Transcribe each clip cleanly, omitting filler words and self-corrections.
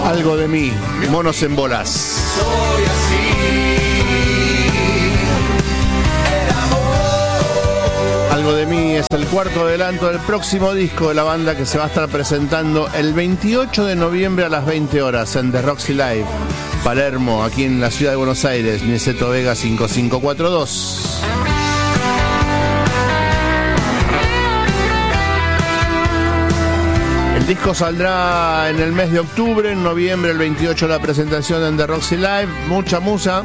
Algo de mí, Monos en Bolas. Soy así. Algo de mí es el cuarto adelanto del próximo disco de la banda que se va a estar presentando el 28 de noviembre a las 20 horas en The Roxy Live, Palermo, aquí en la ciudad de Buenos Aires, Niceto Vega 5542. El disco saldrá en el mes de octubre, en noviembre, el 28 la presentación en The Roxy Live. Mucha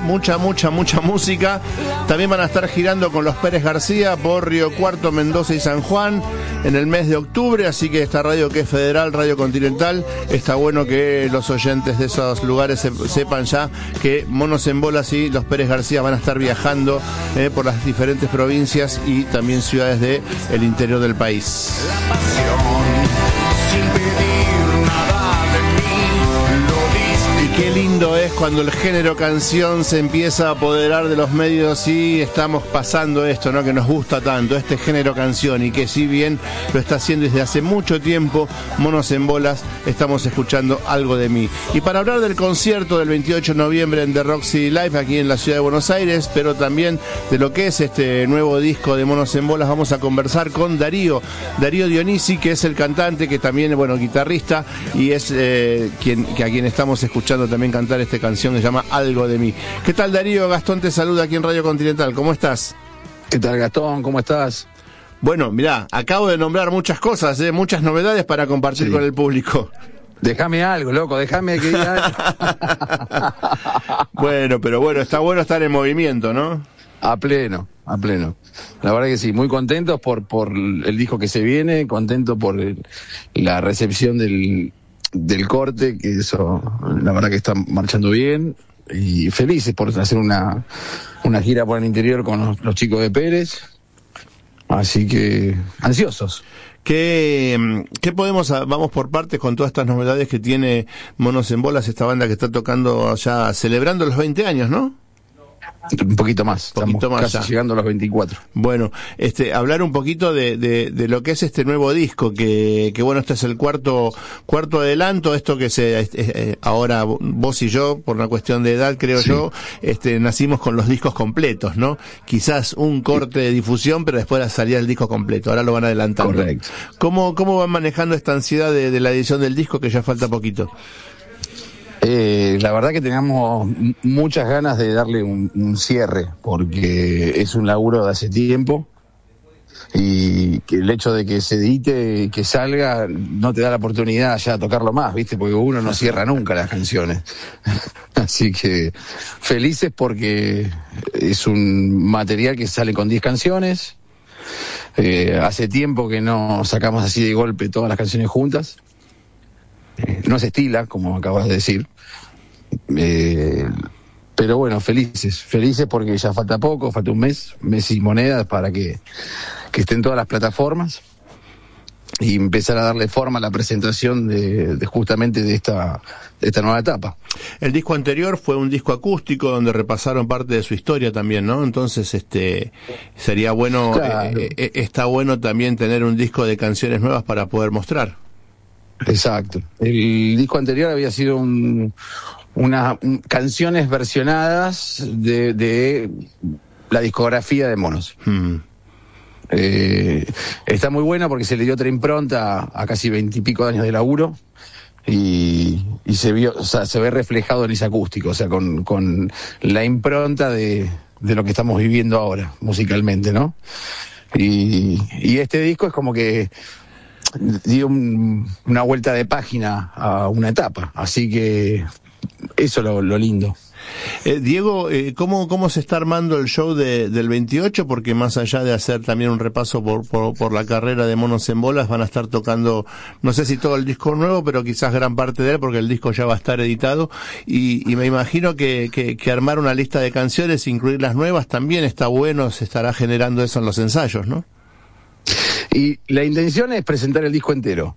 música. También van a estar girando con los Pérez García por Río Cuarto, Mendoza y San Juan en el mes de octubre, así que esta radio que es federal, Radio Continental, está bueno que los oyentes de esos lugares sepan ya que Monos en Bolas y los Pérez García van a estar viajando por las diferentes provincias y también ciudades del interior del país. La pasión, sin pedir nada de mí, lo diste. Y qué lindo es cuando el género canción se empieza a apoderar de los medios y estamos pasando esto, ¿no? Que nos gusta tanto, este género canción, y que si bien lo está haciendo desde hace mucho tiempo, Monos en Bolas, estamos escuchando Algo de mí. Y para hablar del concierto del 28 de noviembre en The Roxy Live, aquí en la ciudad de Buenos Aires, pero también de lo que es este nuevo disco de Monos en Bolas, vamos a conversar con Darío Dionisi, que es el cantante, que también, bueno, guitarrista, y es a quien estamos escuchando también cantar esta canción que se llama Algo de mí. ¿Qué tal, Darío? Gastón te saluda aquí en Radio Continental. ¿Cómo estás? ¿Qué tal, Gastón? ¿Cómo estás? Bueno, mirá, acabo de nombrar muchas cosas, muchas novedades para compartir con el público. Déjame algo, loco, déjame que diga algo. Bueno, pero bueno, está bueno estar en movimiento, ¿no? A pleno. La verdad que sí, muy contentos por el disco que se viene, contentos por la recepción del corte, que eso, la verdad que está marchando bien, y felices por hacer una gira por el interior con los chicos de Pérez, así que ansiosos. ¿Qué podemos, vamos por partes con todas estas novedades que tiene Monos en Bolas, esta banda que está tocando ya, celebrando los 20 años, ¿no? Un poquito más, estamos casi ya llegando a los 24. Bueno, hablar un poquito de lo que es este nuevo disco, que bueno, este es el cuarto adelanto, esto que ahora vos y yo, por una cuestión de edad, creo yo, nacimos con los discos completos, ¿no? Quizás un corte de difusión, pero después salía el disco completo, ahora lo van adelantando. Correcto. ¿Cómo van manejando esta ansiedad de la edición del disco, que ya falta poquito? La verdad que teníamos muchas ganas de darle un cierre, porque es un laburo de hace tiempo, y que el hecho de que se edite, que salga, no te da la oportunidad ya de tocarlo más, ¿viste? Porque uno no cierra nunca las canciones. Así que felices porque es un material que sale con 10 canciones. Hace tiempo que no sacamos así de golpe todas las canciones juntas. No se estila, como acabas de decir, pero bueno, felices porque ya falta poco, falta un mes y monedas para que estén todas las plataformas y empezar a darle forma a la presentación de justamente de esta nueva etapa. El disco anterior fue un disco acústico donde repasaron parte de su historia también, ¿no? Entonces, sería bueno, claro. Está bueno también tener un disco de canciones nuevas para poder mostrar. Exacto. El disco anterior había sido canciones versionadas de la discografía de Monos. Está muy buena porque se le dio otra impronta a casi 20 y pico de años de laburo, y se vio, o sea, se ve reflejado en ese acústico, o sea, con la impronta de lo que estamos viviendo ahora musicalmente, ¿no? Y este disco es como que dio una vuelta de página a una etapa, así que eso es lo lindo. Diego, ¿cómo se está armando el show del 28? Porque más allá de hacer también un repaso por la carrera de Monos en Bolas, van a estar tocando, no sé si todo el disco nuevo, pero quizás gran parte de él, porque el disco ya va a estar editado, y me imagino que armar una lista de canciones, incluir las nuevas, también está bueno, se estará generando eso en los ensayos, ¿no? Y la intención es presentar el disco entero.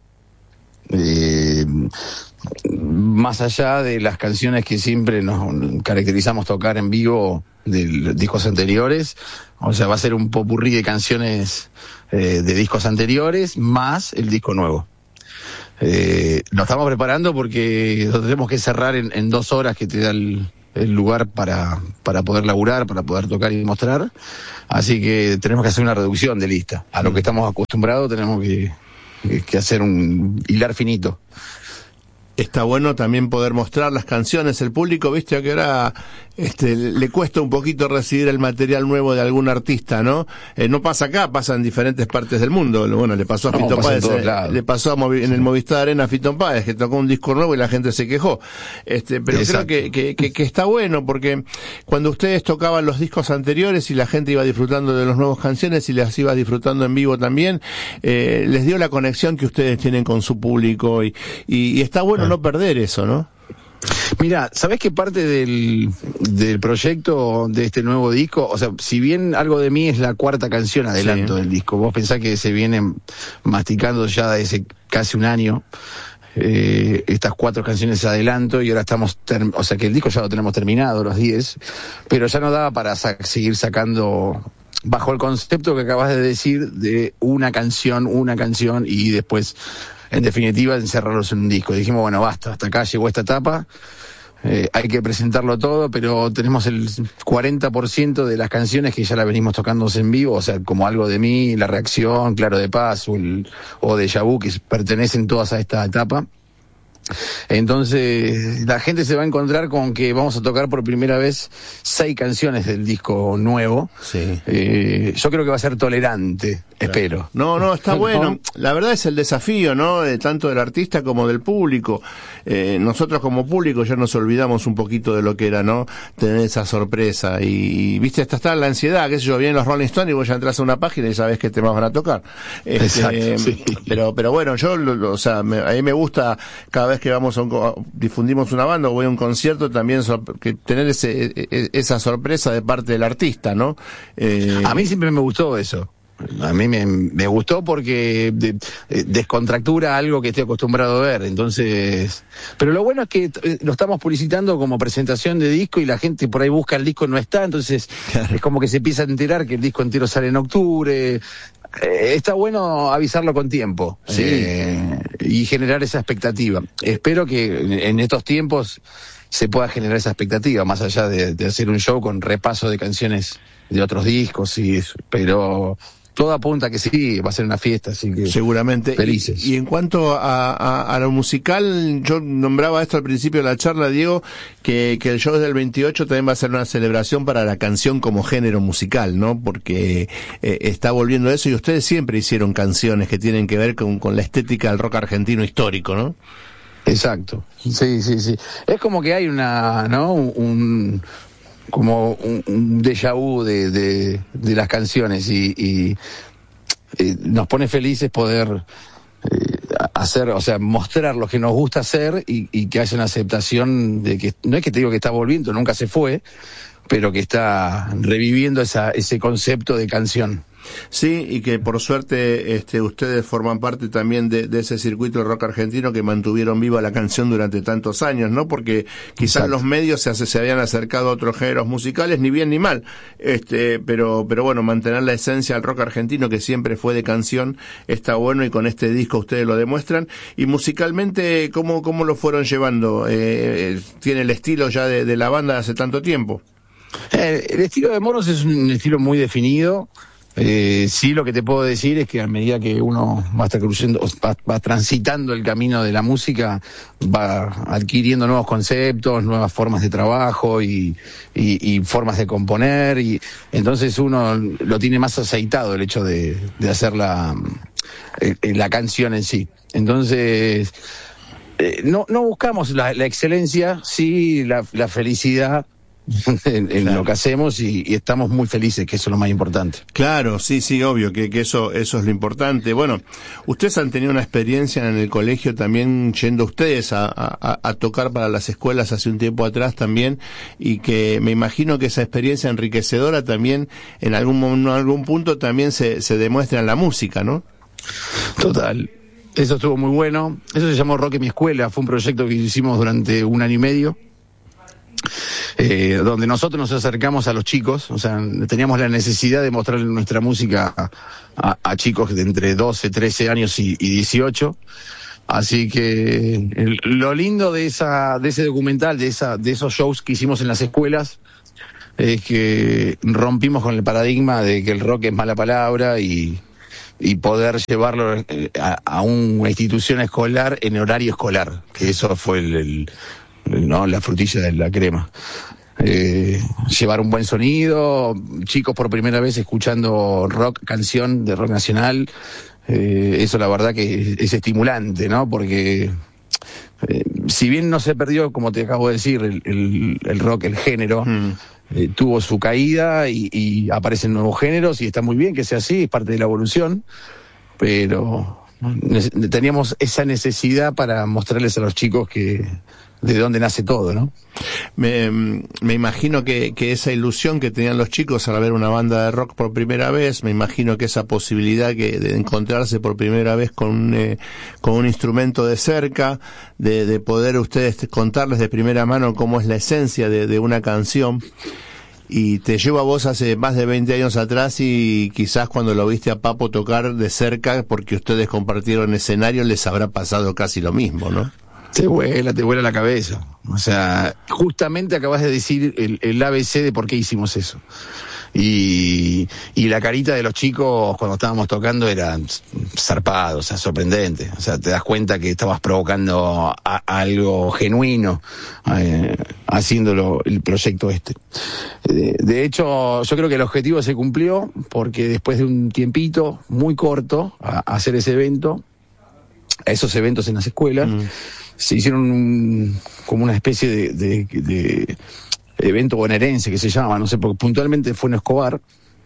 Más allá de las canciones que siempre nos caracterizamos tocar en vivo de discos anteriores, o sea, va a ser un popurrí de canciones de discos anteriores más el disco nuevo. Nos estamos preparando porque lo tenemos que cerrar en 2 horas que te da el lugar para poder laburar, para poder tocar y mostrar. Así que tenemos que hacer una reducción de lista. A lo que estamos acostumbrados tenemos que hacer un hilar finito. Está bueno también poder mostrar las canciones. El público, viste, que ahora le cuesta un poquito recibir el material nuevo de algún artista, ¿no? No pasa acá, pasa en diferentes partes del mundo. Bueno, le pasó a Fito Páez, le pasó en el Movistar Arena a Fito Páez, que tocó un disco nuevo y la gente se quejó. Pero Exacto. creo que está bueno, porque cuando ustedes tocaban los discos anteriores y la gente iba disfrutando de las nuevas canciones y las iba disfrutando en vivo también, les dio la conexión que ustedes tienen con su público y está bueno no perder eso, ¿no? Mira, ¿sabés qué parte del proyecto de este nuevo disco? O sea, si bien Algo de mí es la 4ª canción adelanto del disco, vos pensás que se vienen masticando ya desde casi un año estas 4 canciones adelanto y ahora estamos, o sea que el disco ya lo tenemos terminado, los 10, pero ya no daba para seguir sacando bajo el concepto que acabas de decir de una canción y después en definitiva encerrarlos en un disco. Dijimos, bueno, basta, hasta acá llegó esta etapa, hay que presentarlo todo, pero tenemos el 40% de las canciones que ya las venimos tocando en vivo, o sea, como Algo de mí, La Reacción, Claro de Paz o Déjà Vu, que pertenecen todas a esta etapa. Entonces la gente se va a encontrar con que vamos a tocar por primera vez 6 canciones del disco nuevo. Sí. Yo creo que va a ser tolerante, claro. Espero. No, está bueno. La verdad es el desafío, ¿no? Tanto del artista como del público. Nosotros como público ya nos olvidamos un poquito de lo que era, ¿no? Tener esa sorpresa y viste, hasta está la ansiedad, qué sé yo, vienen los Rolling Stones y vos ya entras a una página y sabés qué temas van a tocar. Exacto, sí. Pero bueno, yo, o sea, a mí me gusta cada vez que vamos difundimos una banda o voy a un concierto también que tener esa sorpresa de parte del artista, ¿no? A mí siempre me gustó eso. A mí me gustó porque descontractura algo que estoy acostumbrado a ver, entonces... Pero lo bueno es que lo estamos publicitando como presentación de disco y la gente por ahí busca el disco y no está, entonces claro. Es como que se empieza a enterar que el disco entero sale en octubre. Está bueno avisarlo con tiempo, sí. Y generar esa expectativa. Espero que en estos tiempos se pueda generar esa expectativa, más allá de hacer un show con repaso de canciones de otros discos, y eso, pero... Todo apunta que sí, va a ser una fiesta, así que... Seguramente. Felices. Y en cuanto a lo musical, yo nombraba esto al principio de la charla, Diego, que el show del 28 también va a ser una celebración para la canción como género musical, ¿no? Porque está volviendo eso y ustedes siempre hicieron canciones que tienen que ver con la estética del rock argentino histórico, ¿no? Exacto. Sí. Es como que hay como un déjà vu de las canciones y nos pone felices poder hacer, o sea, mostrar lo que nos gusta hacer y que haya una aceptación de que, no es que te digo que está volviendo, nunca se fue, pero que está reviviendo ese concepto de canción. Sí, y que por suerte ustedes forman parte también de ese circuito de rock argentino que mantuvieron viva la canción durante tantos años, ¿no? Porque quizás Exacto. Los medios se habían acercado a otros géneros musicales, ni bien ni mal, pero bueno, mantener la esencia del rock argentino que siempre fue de canción está bueno y con este disco ustedes lo demuestran. Y musicalmente, ¿cómo lo fueron llevando? ¿Tiene el estilo ya de la banda de hace tanto tiempo? El estilo de Moros es un estilo muy definido. Sí, lo que te puedo decir es que a medida que uno va transitando el camino de la música, va adquiriendo nuevos conceptos, nuevas formas de trabajo y formas de componer, y entonces uno lo tiene más aceitado el hecho de hacer la canción en sí. Entonces, no buscamos la excelencia, sí la felicidad en claro. Lo que hacemos y estamos muy felices, que eso es lo más importante. Claro, sí, obvio, que eso es lo importante. Bueno, ustedes han tenido una experiencia en el colegio también yendo ustedes a tocar para las escuelas hace un tiempo atrás también, y que me imagino que esa experiencia enriquecedora también en algún punto también se demuestra en la música, ¿no? Total. Eso estuvo muy bueno. Eso se llamó Rock en mi escuela, fue un proyecto que hicimos durante 1 año y medio. Donde nosotros nos acercamos a los chicos, o sea, teníamos la necesidad de mostrarle nuestra música a chicos de entre 12, 13 años y 18, Así que lo lindo de ese documental, de esos shows que hicimos en las escuelas, es que rompimos con el paradigma de que el rock es mala palabra y poder llevarlo a una institución escolar en horario escolar, que eso fue la frutilla de la crema. Llevar un buen sonido, chicos por primera vez escuchando rock, canción de rock nacional, eso la verdad que es estimulante, ¿no? Porque si bien no se perdió, como te acabo de decir, el rock, el género, tuvo su caída y aparecen nuevos géneros y está muy bien que sea así, es parte de la evolución, pero teníamos esa necesidad para mostrarles a los chicos de dónde nace todo, ¿no? Me imagino que esa ilusión que tenían los chicos al ver una banda de rock por primera vez, me imagino que esa posibilidad de encontrarse por primera vez con un instrumento de cerca, de poder ustedes contarles de primera mano cómo es la esencia de una canción. Y te llevo a vos hace más de 20 años atrás y quizás cuando lo viste a Papo tocar de cerca, porque ustedes compartieron escenario, les habrá pasado casi lo mismo, ¿no? Te vuela la cabeza. O sea, justamente acabas de decir el ABC de por qué hicimos eso. Y la carita de los chicos cuando estábamos tocando era zarpado, o sea, sorprendente. O sea, te das cuenta que estabas provocando algo genuino, haciéndolo el proyecto este. De hecho, yo creo que el objetivo se cumplió porque después de un tiempito muy corto a hacer ese evento, a esos eventos en las escuelas, se hicieron como una especie de evento bonaerense que se llama, no sé, porque puntualmente fue en Escobar,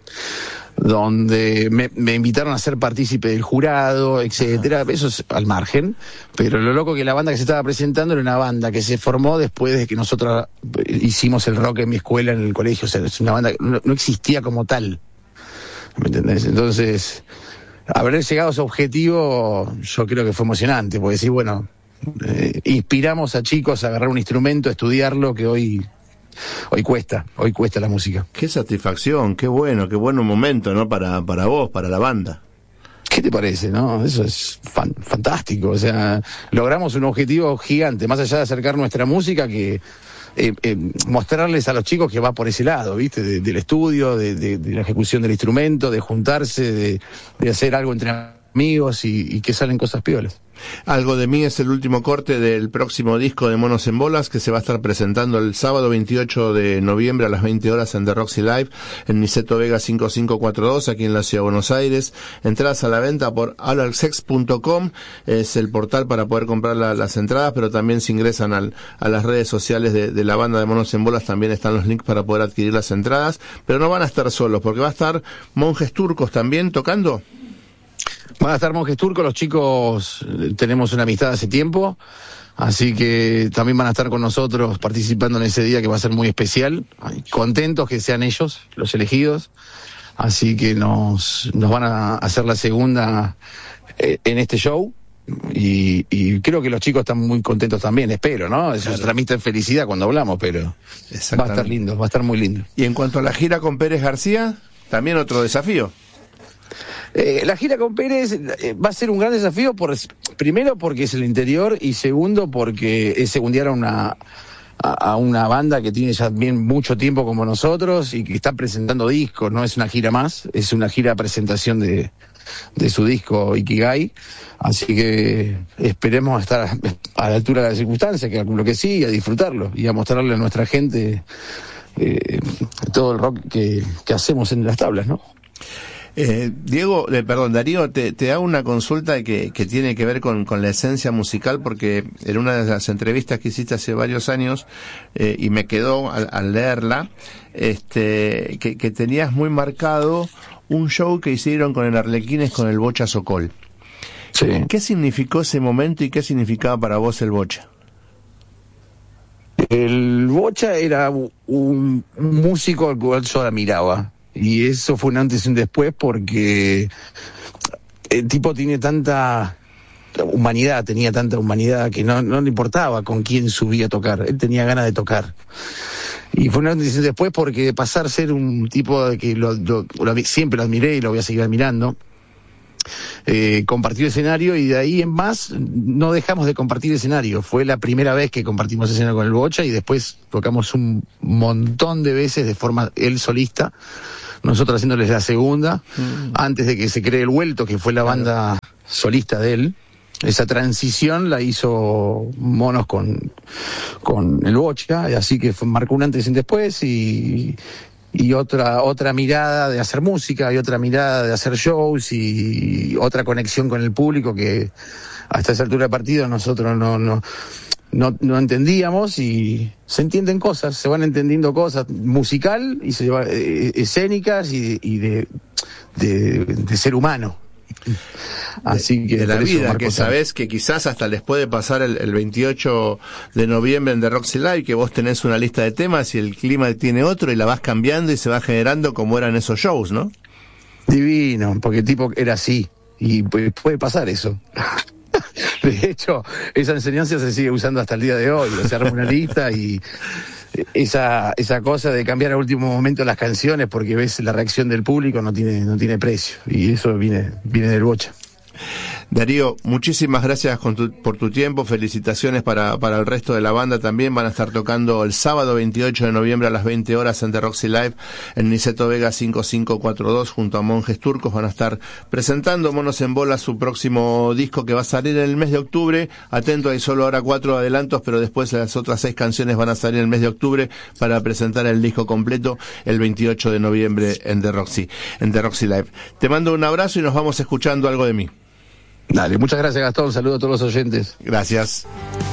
donde me invitaron a ser partícipe del jurado, etcétera. Eso es al margen, pero lo loco que la banda que se estaba presentando era una banda que se formó después de que nosotros hicimos el rock en mi escuela, en el colegio. O sea, es una banda que no existía como tal, ¿me entendés? Entonces, haber llegado a ese objetivo yo creo que fue emocionante, porque decir, bueno, inspiramos a chicos a agarrar un instrumento, a estudiarlo, que hoy cuesta la música. Qué satisfacción, qué bueno momento, ¿no? Para vos, para la banda. ¿Qué te parece, no? Eso es fantástico. O sea, logramos un objetivo gigante, más allá de acercar nuestra música, que mostrarles a los chicos que va por ese lado, ¿viste? Del estudio, de la ejecución del instrumento, de juntarse, de hacer algo entre amigos y que salen cosas piolas. Algo de mí es el último corte del próximo disco de Monos en Bolas, que se va a estar presentando el sábado 28 de noviembre a las 20 horas en The Roxy Live, en Niceto Vega 5542, aquí en la Ciudad de Buenos Aires. Entradas a la venta por alarsex.com, es el portal para poder comprar las entradas, pero también se ingresan a las redes sociales de la banda de Monos en Bolas, también están los links para poder adquirir las entradas, pero no van a estar solos, porque va a estar Monjes Turcos también tocando. Van a estar Monjes Turcos, los chicos tenemos una amistad hace tiempo, así que también van a estar con nosotros participando en ese día que va a ser muy especial, contentos que sean ellos los elegidos, así que nos van a hacer la segunda en este show y creo que los chicos están muy contentos también, espero, ¿no? Eso se transmite en felicidad cuando hablamos, pero va a estar lindo, va a estar muy lindo. Y en cuanto a la gira con Pérez García, también otro desafío. La gira con Pérez va a ser un gran desafío, primero porque es el interior y segundo porque es segundear a una banda que tiene ya bien mucho tiempo como nosotros y que está presentando discos, no es una gira más, es una gira de presentación de su disco Ikigai, así que esperemos estar a la altura de las circunstancias, que calculo que sí, y a disfrutarlo y a mostrarle a nuestra gente todo el rock que hacemos en las tablas, ¿no? Darío, te hago una consulta que tiene que ver con la esencia musical, porque en una de las entrevistas que hiciste hace varios años, y me quedó al leerla, que tenías muy marcado un show que hicieron con el Arlequines con el Bocha Sokol. Sí. ¿Qué significó ese momento y qué significaba para vos el Bocha? El Bocha era un músico al cual yo admiraba. Y eso fue un antes y un después porque el tipo tiene tanta humanidad que no le importaba con quién subía a tocar, él tenía ganas de tocar. Y fue un antes y un después porque de pasar a ser un tipo de que siempre lo admiré y lo voy a seguir admirando, compartir escenario, y de ahí en más no dejamos de compartir escenario. Fue la primera vez que compartimos escenario con el Bocha, y después tocamos un montón de veces de forma él solista, nosotros haciéndoles la segunda, antes de que se cree el Vuelto, que fue la banda solista de él. Esa transición la hizo Monos con el Bocha, así que marcó un antes y un después, y otra mirada de hacer música, y otra mirada de hacer shows, y otra conexión con el público que hasta esa altura de partido nosotros no entendíamos, y se entienden cosas, se van entendiendo cosas musical y escénicas y de ser humano. Así que de la vida, que sabés que quizás hasta les puede pasar el 28 de noviembre en The Roxy Live, que vos tenés una lista de temas y el clima tiene otro, y la vas cambiando y se va generando como eran esos shows, ¿no? Divino, porque el tipo era así, y puede pasar eso. De hecho, esa enseñanza se sigue usando hasta el día de hoy. Se arma una lista, y esa cosa de cambiar a último momento las canciones porque ves la reacción del público no tiene precio, y eso viene del Bocha. Darío, muchísimas gracias por tu tiempo, felicitaciones para el resto de la banda también. Van a estar tocando el sábado 28 de noviembre a las 20 horas en The Roxy Live en Niceto Vega 5542 junto a Monjes Turcos. Van a estar presentando Monos en Bola, su próximo disco, que va a salir en el mes de octubre. Atento, hay solo ahora 4 adelantos, pero después las otras 6 canciones van a salir en el mes de octubre para presentar el disco completo el 28 de noviembre en The Roxy Live. Te mando un abrazo y nos vamos escuchando Algo de mí. Dale, muchas gracias, Gastón. Saludos a todos los oyentes. Gracias.